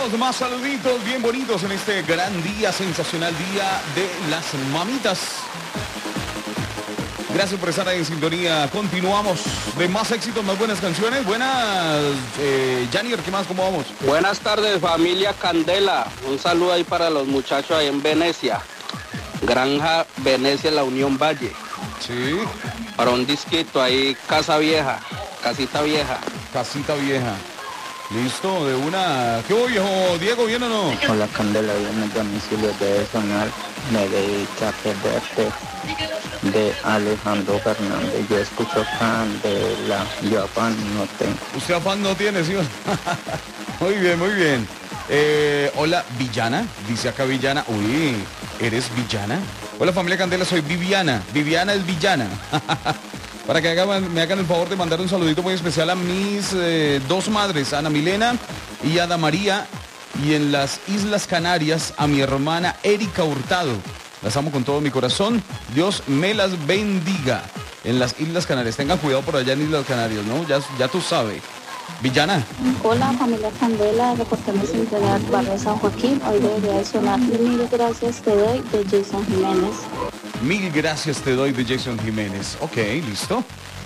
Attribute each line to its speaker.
Speaker 1: más saluditos bien bonitos en este gran día, sensacional día de las mamitas. Gracias por estar ahí en sintonía. Continuamos de más éxitos, más buenas canciones. Buenas, Janier, ¿qué más? ¿Cómo vamos?
Speaker 2: Buenas tardes, familia Candela. Un saludo ahí para los muchachos ahí en Venecia. Granja Venecia, la Unión Valle.
Speaker 1: Sí.
Speaker 2: Para un disquito ahí, Casa Vieja, Casita Vieja.
Speaker 1: Casita Vieja. Listo, de una... ¿Qué hubo, viejo Diego? ¿Bien o no?
Speaker 3: Hola Candela, viernes domicilio de sonar, me dedica a perderte de Alejandro Fernández. Yo escucho fan de la Yo afán no tengo.
Speaker 1: ¿Usted afán no tiene, sí? Muy bien, muy bien. Hola, Villana, dice acá Villana. Uy, ¿eres Villana? Hola familia Candela, soy Viviana. Viviana es Villana. Para que me hagan el favor de mandar un saludito muy especial a mis dos madres, Ana Milena y Ada María. Y en las Islas Canarias a mi hermana Erika Hurtado. Las amo con todo mi corazón. Dios me las bendiga. En las Islas Canarias. Tengan cuidado por allá en Islas Canarias, ¿no? Ya tú sabes. Villana.
Speaker 4: Hola familia Candela, reportando Centenar Barrio San Joaquín. Hoy debería de sonar Mil gracias te doy de Jason Jiménez.
Speaker 1: Mil gracias te doy de Jason Jiménez. Ok, listo.